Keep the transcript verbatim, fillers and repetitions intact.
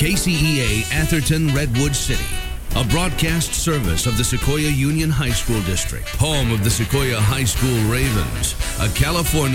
K C E A Atherton Redwood City, a broadcast service of the Sequoia Union High School District, home of the Sequoia High School Ravens, a California